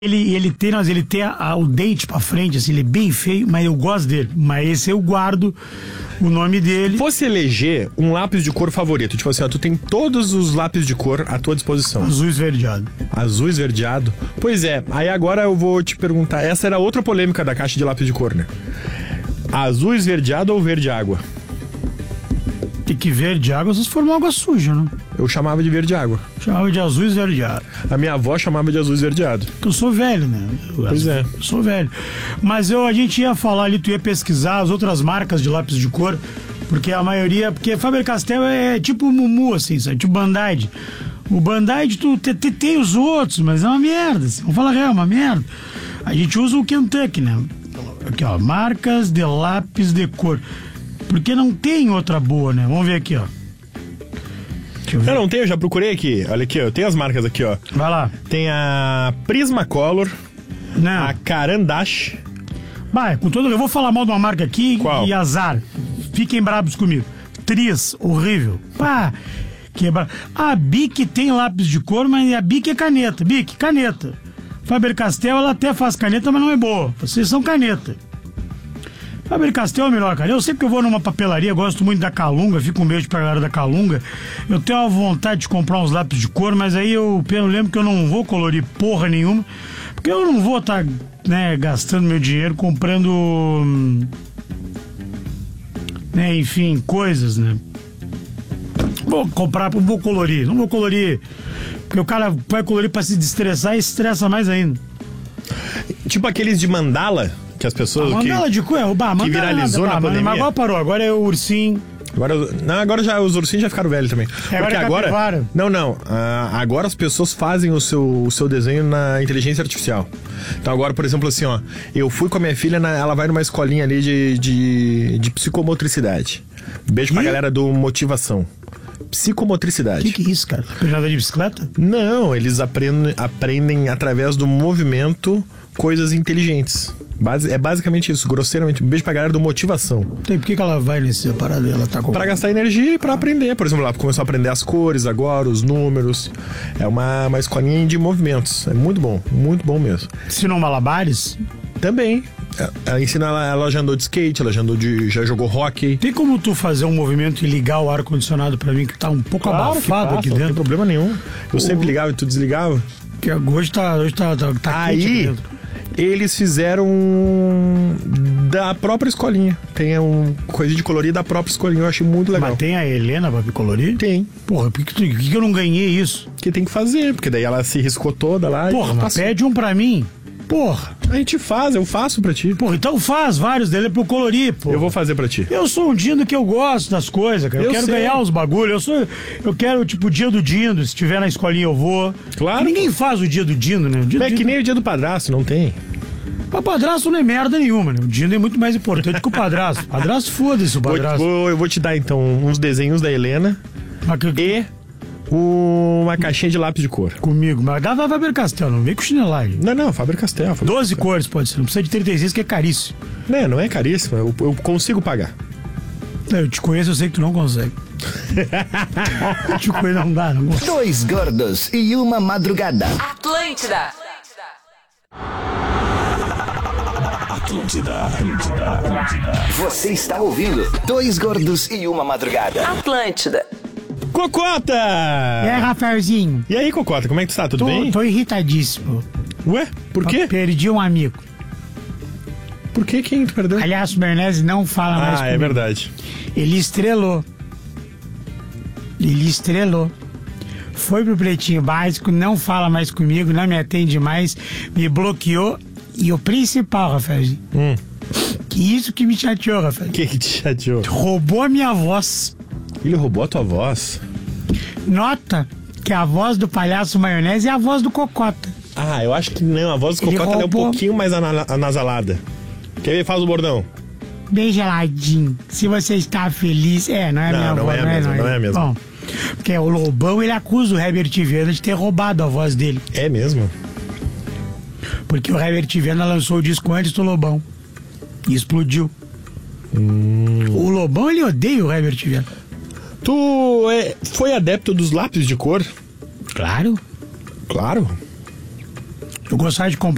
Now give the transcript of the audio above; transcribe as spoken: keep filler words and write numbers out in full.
Ele, ele tem, mas ele tem a, a, o dente pra frente, assim, ele é bem feio, mas eu gosto dele. Mas esse eu guardo o nome dele. Se fosse eleger um lápis de cor favorito, tipo assim, ó, tu tem todos os lápis de cor à tua disposição. Azul esverdeado. Azul esverdeado? Pois é, aí agora eu vou te perguntar, essa era outra polêmica da caixa de lápis de cor, né? Azul esverdeado ou verde água? Tem que verde água, vocês formam água suja, né? Eu chamava de verde água. Chamava de azul esverdeado. A minha avó chamava de azul esverdeado. Porque eu sou velho, né? Eu, pois é. Eu sou velho. Mas eu, a gente ia falar ali, tu ia pesquisar as outras marcas de lápis de cor, porque a maioria... Porque Faber-Castell é tipo o Mumu, assim, sabe? Tipo Band-Aid. O Band-Aid, tu te, te, tem os outros, mas é uma merda, assim. Vamos falar real, é uma merda. A gente usa o Kentucky, né? Aqui, ó. Marcas de lápis de cor. Porque não tem outra boa, né? Vamos ver aqui, ó. Eu, eu não tenho, eu já procurei aqui. Olha aqui, ó. Eu tenho as marcas aqui, ó. Vai lá. Tem a Prismacolor. Não. A Carandash. Vai, com todo... Eu vou falar mal de uma marca aqui. Qual? E azar. Fiquem brabos comigo. Tris, horrível. Pá, quebra. A Bic tem lápis de cor, mas a Bic é caneta. Bic, caneta. Faber-Castell, ela até faz caneta, mas não é boa. Vocês são caneta. Faber-Castell é o melhor, cara. Eu sempre que eu vou numa papelaria, gosto muito da Calunga, fico um beijo pra galera da Calunga. Eu tenho a vontade de comprar uns lápis de cor, mas aí eu, eu lembro que eu não vou colorir porra nenhuma, porque eu não vou estar, tá, né, gastando meu dinheiro comprando, né, enfim, coisas, né. Vou comprar, vou colorir, não vou colorir, porque o cara vai colorir pra se destressar e estressa mais ainda. Tipo aqueles de mandala. Que as pessoas. A mandala que, de cu, é o bar, que viralizou nada, na bah, pandemia. Mas agora parou, agora é o ursinho. Agora, não, agora já, os ursinhos já ficaram velhos também. É, Porque agora, agora não, não. Ah, agora as pessoas fazem o seu, o seu desenho na inteligência artificial. Então agora, por exemplo, assim, ó, eu fui com a minha filha, na, ela vai numa escolinha ali de, de, de psicomotricidade. Beijo pra e? galera do Motivação. Psicomotricidade. O que, que é isso, cara? Aprendendo de bicicleta? Não, eles aprendem, aprendem através do movimento coisas inteligentes. Base, é basicamente isso, grosseiramente. Um beijo pra galera do Motivação. Tem, por que, que ela vai nesse parada? Ela tá com... Pra gastar energia e pra aprender. Por exemplo, ela começou a aprender as cores agora, os números. É uma, uma escolinha de movimentos. É muito bom, muito bom mesmo. Ensinam malabares? Também. Ela ensina, ela, ela já andou de skate, ela já andou de. Já jogou hockey. Tem como tu fazer um movimento e ligar o ar-condicionado pra mim, que tá um pouco claro abafado aqui dentro? Não tem problema nenhum. Eu o... sempre ligava e tu desligava. Que hoje tá, hoje tá, tá, tá Aí, quente aqui dentro. Eles fizeram da própria escolinha. Tem um coisa de colorir da própria escolinha. Eu achei muito legal. Mas tem a Helena pra me colorir? Tem. Porra, por que, por que eu não ganhei isso? Que tem que fazer, porque daí ela se riscou toda lá. Porra, e mas pede um pra mim. Porra. A gente faz, eu faço pra ti. Porra, então faz vários dele pro colorir, pô. Eu vou fazer pra ti. Eu sou um Dindo que eu gosto das coisas, cara. Eu, eu quero sei. ganhar os bagulhos. Eu sou. Eu quero, tipo, o dia do Dindo. Se tiver na escolinha, eu vou. Claro. Ninguém faz o dia do Dindo, né? O dia é do que Dindo... nem o dia do padrasto, não tem. Mas padrasto não é merda nenhuma, né? O Dindo é muito mais importante que o padrasto. Padrasto, foda-se o padrasto. Vou, vou, eu vou te dar, então, uns desenhos da Helena que... e uma caixinha de lápis de cor. Comigo, mas dá Faber-Castell, não vem com chinelagem. Não, não, Faber-Castell. Faber doze cores pode ser, não precisa de trinta e seis, que é caríssimo. Não, não é caríssimo, eu, eu consigo pagar. Eu te conheço, eu sei que tu não consegue. Eu te conheço, não dá, não gosto. Dois gordos e uma madrugada. Atlântida. Atlântida, Atlântida, Atlântida. Você está ouvindo Dois Gordos e uma Madrugada. Atlântida. Cocota! E aí, Rafaelzinho? E aí, Cocota, como é que tu tá? Tudo tô, bem? Tô irritadíssimo. Ué, por quê? Eu perdi um amigo. Por que? Quem tu perdeu? Aliás, o Bernese não fala ah, mais comigo. Ah, é verdade. Ele estrelou. Ele estrelou. Foi pro Pretinho Básico, não fala mais comigo, não me atende mais, me bloqueou. E o principal, Rafaelzinho, hum. que isso que me chateou, Rafael. O que que te chateou? Roubou a minha voz. Ele roubou a tua voz? Nota que a voz do Palhaço Maionese é a voz do Cocota. Ah, eu acho que não. A voz do Ele Cocota roubou... é um pouquinho mais anasalada. Quer ver? Faz o bordão. Bem geladinho. Se você está feliz... É, não é a não, minha não voz. É não, mesmo, é, não é a mesma. Bom, porque o Lobão, ele acusa o Herbert Viana de ter roubado a voz dele. É mesmo? Porque o Herbert Viana lançou o disco antes do Lobão. E explodiu. Hum. O Lobão, ele odeia o Herbert Viana. Tu é, foi adepto dos lápis de cor? Claro. Claro. Eu gostava de comprar